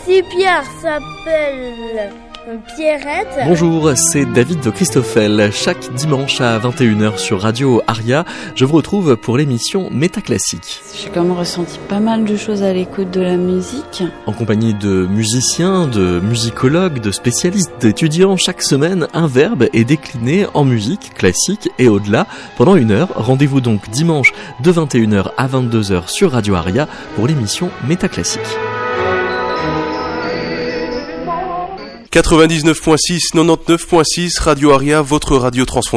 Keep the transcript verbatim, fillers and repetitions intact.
Si Pierre s'appelle Pierrette. Bonjour, c'est David de Christoffel. Chaque dimanche à vingt et une heures sur Radio Aria, je vous retrouve pour l'émission Métaclassique. J'ai quand même ressenti pas mal de choses à l'écoute de la musique. En compagnie de musiciens, de musicologues, de spécialistes, d'étudiants, chaque semaine, un verbe est décliné en musique classique et au-delà pendant une heure. Rendez-vous donc dimanche de vingt et une heures à vingt-deux heures sur Radio Aria pour l'émission Métaclassique. quatre-vingt-dix-neuf virgule six, quatre-vingt-dix-neuf virgule six, Radio Aria, votre radio transfrontalière.